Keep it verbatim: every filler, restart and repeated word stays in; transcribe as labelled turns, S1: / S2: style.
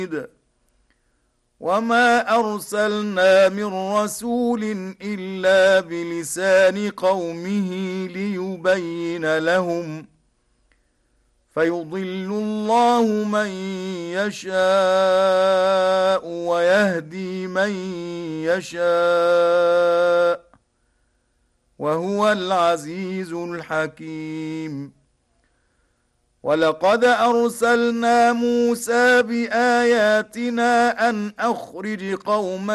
S1: وما أرسلنا من رسول إلا بلسان قومه ليبين لهم فيضل الله من يشاء ويهدي من يشاء وهو العزيز الحكيم. ولقد أرسلنا موسى بآياتنا أن أخرج قومك